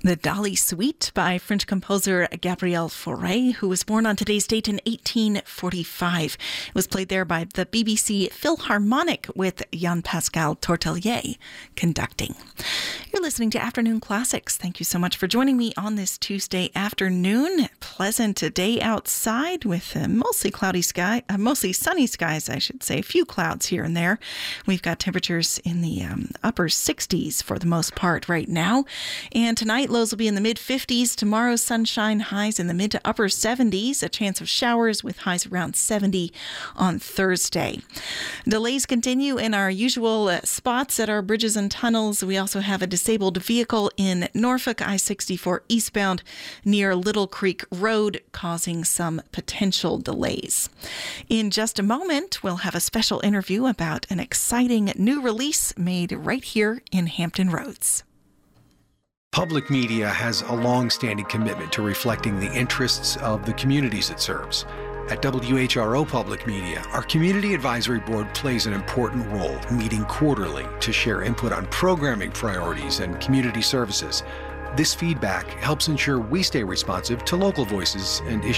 The Dolly Suite by French composer Gabriel Fauré, who was born on today's date in 1845. It was played there by the BBC Philharmonic with Jean-Pascal Tortelier conducting. You're listening to Afternoon Classics. Thank you so much for joining me on this Tuesday afternoon. Pleasant day outside with mostly sunny skies, I should say. A few clouds here and there. We've got temperatures in the upper 60s for the most part right now. And tonight, lows will be in the mid-50s. Tomorrow, sunshine, highs in the mid to upper 70s. A chance of showers with highs around 70 on Thursday. Delays continue in our usual spots at our bridges and tunnels. We also have a disabled vehicle in Norfolk I-64 eastbound near Little Creek Road, causing some potential delays. In just a moment, we'll have a special interview about an exciting new release made right here in Hampton Roads. Public media has a long-standing commitment to reflecting the interests of the communities it serves. At WHRO Public Media, our Community Advisory Board plays an important role, meeting quarterly to share input on programming priorities and community services. This feedback helps ensure we stay responsive to local voices and issues